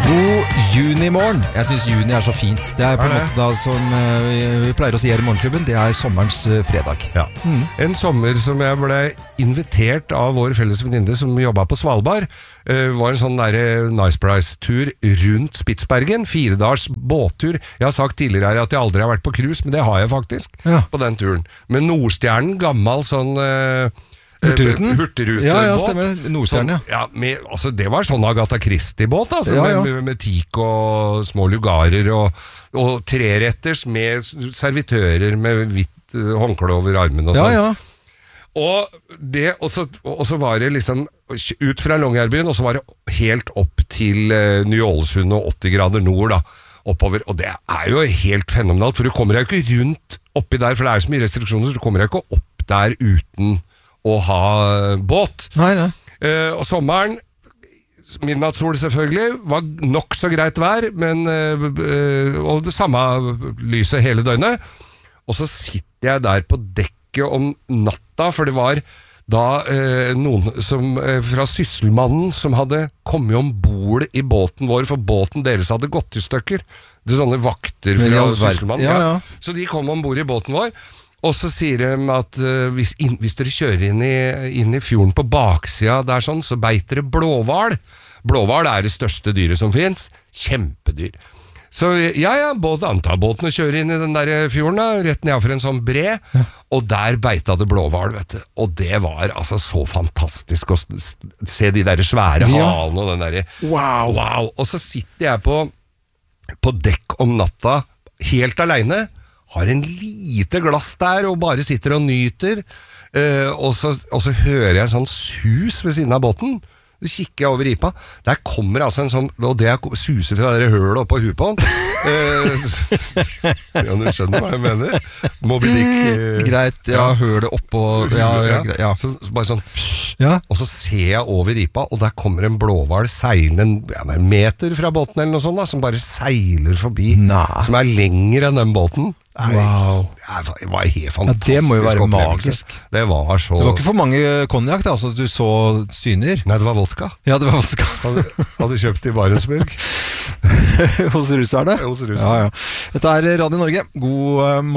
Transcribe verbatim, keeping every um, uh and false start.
God junimorgen. Jeg synes juni er så fint. Det er på en måte da som uh, vi pleier å si her i Morgenklubben, det er sommerens uh, fredag. Ja. Mm. En sommer som jeg ble invitert av vår felles venninne som jobbet på Svalbard, uh, var en sånn der Nice Price-tur rundt Spitsbergen, firedars båttur. Jeg har sagt tidligere her at jeg aldri har vært på cruise, men det har jeg faktisk ja. På den turen. Med Nordstjernen, gammel sånn... Uh, Hurtigruten? Hurtigrute ja, ja, stemmer. Nordstjerne, sånn, ja. Med, altså, det var sånn Agatha Christie-båt, altså, ja, ja. Med, med, med teak og små lugarer og, og treretters med servitører med hvitt uh, håndkle over armen og sånn. Ja, ja. Og det, og så, og så var det liksom ut fra Longyearbyen, og så var det helt opp til uh, Ny-Ålesund og åtti grader nord da, oppover, og det er jo helt fenomenalt, for du kommer jo ikke rundt oppi der, for det er jo så mye restriksjoner, så du kommer jo ikke opp der uten å ha båt. Nei, nei. Uh, og sommeren, midnattssol selvfølgelig, var nok så greit vær, men uh, uh, og det samme lyset hele døgnet. Og så sitter jeg der på dekket om natta, for det var da uh, noen som, uh, fra Sysselmannen som hadde kommet ombord i båten vår, for båten deres hadde gått i stykker. Det er sånne vakter fra Sysselmannen. Ja, ja. Så de kom ombord i båten vår, og så sier de at uh, hvis, in, hvis dere kjører inn i, inn i fjorden på baksida der sånn, så beiter det blåhval. Blåhval er det største dyret som finnes. Kjempedyr. Så ja, ja, båt, antall-båtene kjører inn i den der fjorden da, rett ned for en sånn bre, ja. Og der beita det blåhval, vet du. Og det var altså så fantastisk å se de der svære ja. halene og den der. Wow. wow. Og så sitter jeg på, på dekk om natta, helt alene, har en lite glass der og bare sitter og nyter, uh, og, så, og så hører jeg en sånn sus ved siden av båten. Så kikker jeg over ripa. Der kommer altså en sånn, og det er suser fra det hølet oppå huet på han. uh, ja, du skjønner hva jeg mener. Moby Dick. Uh, greit, ja, ja. hølet oppå. Ja, ja, ja. ja. Så, så bare sånn, ja. Og så ser jeg over ripa, og der kommer en blåhval seilende en, ja, en meter fra båten eller noe sånt, da, som bare seiler forbi. Nei. Som er lengre enn den båten. Wow. Det var helt fantastisk. Ja, det må jo være magisk. Det var så... Det var ikke for mange konjak da, altså at du så syner. Nei, det var vodka. Ja, det var vodka. Hadde, hadde kjøpt i Barentsburg. Hos russerne. Hos russerne. Ja, ja. Dette er Radio Norge. God uh, morgen.